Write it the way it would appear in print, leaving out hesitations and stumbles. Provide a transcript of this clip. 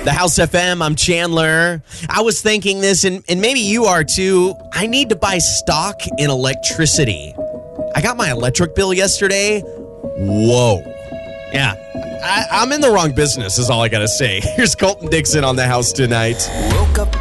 The House FM, I'm Chandler. I was thinking this, and maybe you are too. I need to buy stock in electricity. I got my electric bill yesterday. Whoa. Yeah, I'm in the wrong business is all I got to say. Here's Colton Dixon on The House tonight. Woke up